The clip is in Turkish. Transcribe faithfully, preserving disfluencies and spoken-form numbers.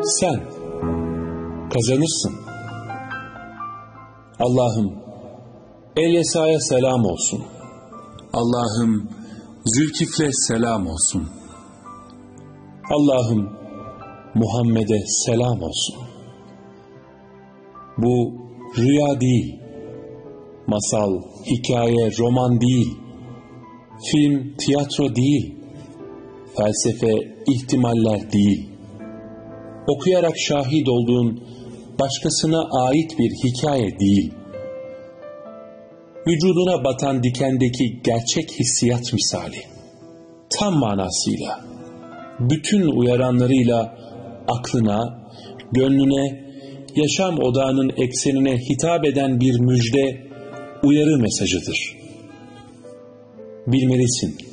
Sen kazanırsın. Allah'ım Elyesa'ya selam olsun. Allah'ım Zülkifl'e selam olsun. Allah'ım Muhammed'e selam olsun. Bu rüya değil, masal, hikaye, roman değil, film, tiyatro değil, felsefe, ihtimaller değil. Okuyarak şahit olduğun başkasına ait bir hikaye değil. Vücuduna batan dikendeki gerçek hissiyat misali. Tam manasıyla, bütün uyaranlarıyla aklına, gönlüne, yaşam odağının eksenine hitap eden bir müjde, uyarı mesajıdır. Bilmelisin,